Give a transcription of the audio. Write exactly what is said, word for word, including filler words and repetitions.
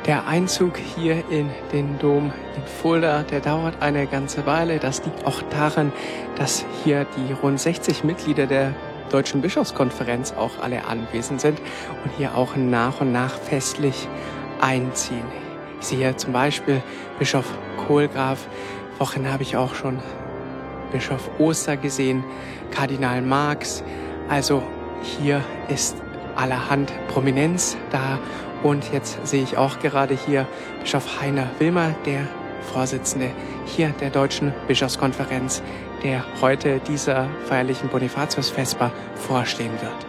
Der Einzug hier in den Dom in Fulda, der dauert eine ganze Weile. Das liegt auch daran, dass hier die rund sechzig Mitglieder der Deutschen Bischofskonferenz auch alle anwesend sind und hier auch nach und nach festlich einziehen. Ich sehe hier zum Beispiel Bischof Kohlgraf. Wochen habe ich auch schon Bischof Oster gesehen, Kardinal Marx. Also hier ist allerhand Prominenz da. Und jetzt sehe ich auch gerade hier Bischof Heiner Wilmer, der Vorsitzende hier der Deutschen Bischofskonferenz, der heute dieser feierlichen Bonifatius-Vesper vorstehen wird.